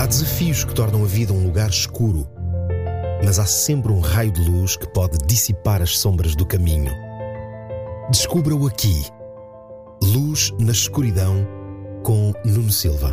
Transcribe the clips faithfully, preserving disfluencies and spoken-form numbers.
desafios que tornam a vida um lugar escuro, mas há sempre um raio de luz que pode dissipar as sombras do caminho. Descubra-o aqui. Luz na Escuridão, com Nuno Silva.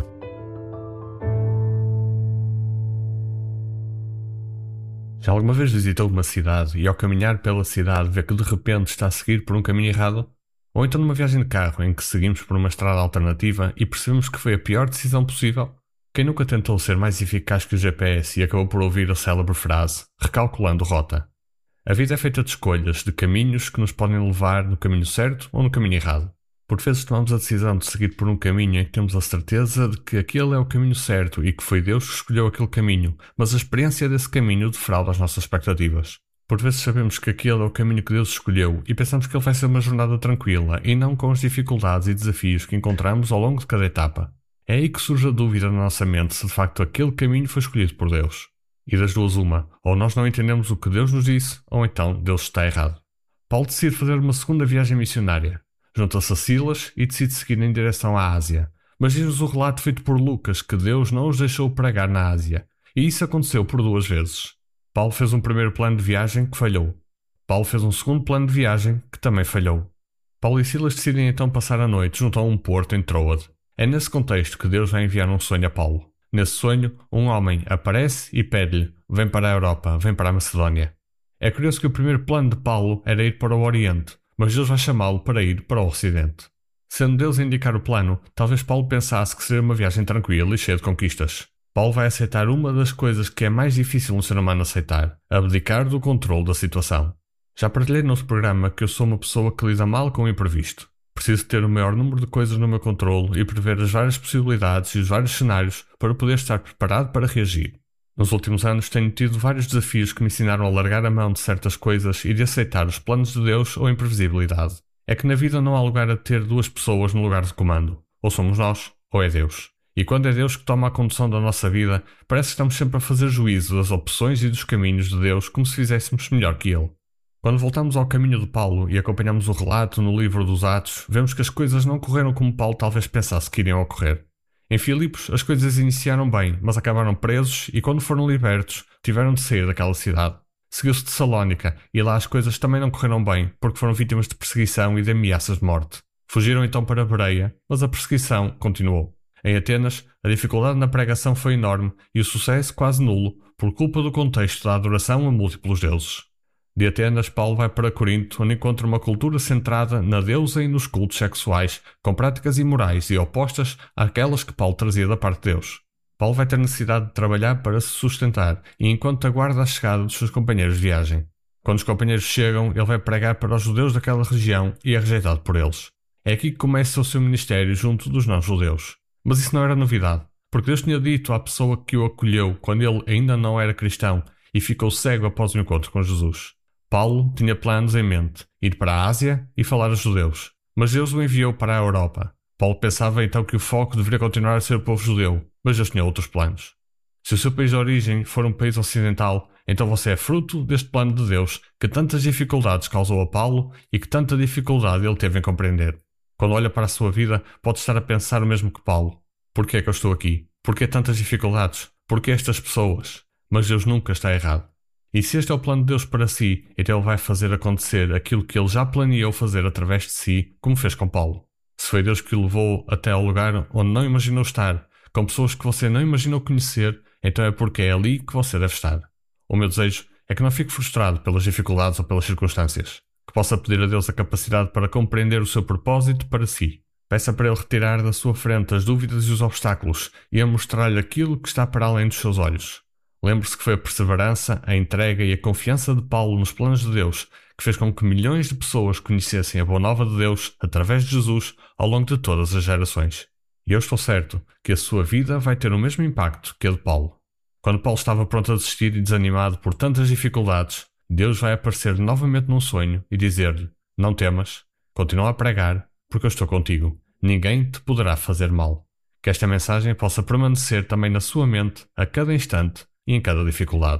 Já alguma vez visitou uma cidade e ao caminhar pela cidade vê que de repente está a seguir por um caminho errado? Ou então numa viagem de carro em que seguimos por uma estrada alternativa e percebemos que foi a pior decisão possível? Quem nunca tentou ser mais eficaz que o G P S e acabou por ouvir a célebre frase, recalculando rota? A vida é feita de escolhas, de caminhos que nos podem levar no caminho certo ou no caminho errado. Por vezes tomamos a decisão de seguir por um caminho em que temos a certeza de que aquele é o caminho certo e que foi Deus que escolheu aquele caminho, mas a experiência desse caminho defrauda as nossas expectativas. Por vezes sabemos que aquele é o caminho que Deus escolheu e pensamos que ele vai ser uma jornada tranquila e não com as dificuldades e desafios que encontramos ao longo de cada etapa. É aí que surge a dúvida na nossa mente se de facto aquele caminho foi escolhido por Deus. E das duas uma, ou nós não entendemos o que Deus nos disse, ou então Deus está errado. Paulo decide fazer uma segunda viagem missionária. Junta-se a Silas e decide seguir em direção à Ásia. Mas diz-nos o relato feito por Lucas que Deus não os deixou pregar na Ásia. E isso aconteceu por duas vezes. Paulo fez um primeiro plano de viagem que falhou. Paulo fez um segundo plano de viagem que também falhou. Paulo e Silas decidem então passar a noite junto a um porto em Troade. É nesse contexto que Deus vai enviar um sonho a Paulo. Nesse sonho, um homem aparece e pede-lhe: vem para a Europa, vem para a Macedónia. É curioso que o primeiro plano de Paulo era ir para o Oriente, mas Deus vai chamá-lo para ir para o Ocidente. Sendo Deus a indicar o plano, talvez Paulo pensasse que seria uma viagem tranquila e cheia de conquistas. Paulo vai aceitar uma das coisas que é mais difícil um ser humano aceitar: abdicar do controle da situação. Já partilhei no outro programa que eu sou uma pessoa que lida mal com o imprevisto. Preciso ter o maior número de coisas no meu controle e prever as várias possibilidades e os vários cenários para poder estar preparado para reagir. Nos últimos anos tenho tido vários desafios que me ensinaram a largar a mão de certas coisas e de aceitar os planos de Deus ou a imprevisibilidade. É que na vida não há lugar a ter duas pessoas no lugar de comando. Ou somos nós, ou é Deus. E quando é Deus que toma a condução da nossa vida, parece que estamos sempre a fazer juízo das opções e dos caminhos de Deus como se fizéssemos melhor que Ele. Quando voltamos ao caminho de Paulo e acompanhamos o relato no livro dos Atos, vemos que as coisas não correram como Paulo talvez pensasse que iriam ocorrer. Em Filipos, as coisas iniciaram bem, mas acabaram presos e quando foram libertos, tiveram de sair daquela cidade. Seguiu-se Tessalónica e lá as coisas também não correram bem, porque foram vítimas de perseguição e de ameaças de morte. Fugiram então para Bereia, mas a perseguição continuou. Em Atenas, a dificuldade na pregação foi enorme e o sucesso quase nulo, por culpa do contexto da adoração a múltiplos deuses. De Atenas, Paulo vai para Corinto, onde encontra uma cultura centrada na deusa e nos cultos sexuais, com práticas imorais e opostas àquelas que Paulo trazia da parte de Deus. Paulo vai ter necessidade de trabalhar para se sustentar, e enquanto aguarda a chegada dos seus companheiros de viagem. Quando os companheiros chegam, ele vai pregar para os judeus daquela região e é rejeitado por eles. É aqui que começa o seu ministério junto dos não-judeus. Mas isso não era novidade, porque Deus tinha dito à pessoa que o acolheu quando ele ainda não era cristão e ficou cego após o encontro com Jesus. Paulo tinha planos em mente, ir para a Ásia e falar aos judeus, mas Deus o enviou para a Europa. Paulo pensava então que o foco deveria continuar a ser o povo judeu, mas Deus tinha outros planos. Se o seu país de origem for um país ocidental, então você é fruto deste plano de Deus que tantas dificuldades causou a Paulo e que tanta dificuldade ele teve em compreender. Quando olha para a sua vida, pode estar a pensar o mesmo que Paulo. Por que é que eu estou aqui? Por que tantas dificuldades? Por que estas pessoas? Mas Deus nunca está errado. E se este é o plano de Deus para si, então Ele vai fazer acontecer aquilo que Ele já planeou fazer através de si, como fez com Paulo. Se foi Deus que o levou até ao lugar onde não imaginou estar, com pessoas que você não imaginou conhecer, então é porque é ali que você deve estar. O meu desejo é que não fique frustrado pelas dificuldades ou pelas circunstâncias, que possa pedir a Deus a capacidade para compreender o seu propósito para si. Peça para Ele retirar da sua frente as dúvidas e os obstáculos e a mostrar-lhe aquilo que está para além dos seus olhos. Lembre-se que foi a perseverança, a entrega e a confiança de Paulo nos planos de Deus que fez com que milhões de pessoas conhecessem a boa nova de Deus através de Jesus ao longo de todas as gerações. E eu estou certo que a sua vida vai ter o mesmo impacto que a de Paulo. Quando Paulo estava pronto a desistir e desanimado por tantas dificuldades, Deus vai aparecer novamente num sonho e dizer-lhe: não temas, continua a pregar, porque eu estou contigo. Ninguém te poderá fazer mal. Que esta mensagem possa permanecer também na sua mente a cada instante e em cada dificuldade.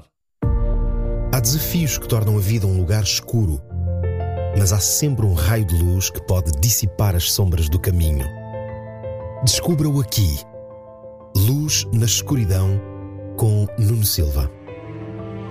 Há desafios que tornam a vida um lugar escuro, mas há sempre um raio de luz que pode dissipar as sombras do caminho. Descubra-o aqui. Luz na escuridão, com Nuno Silva.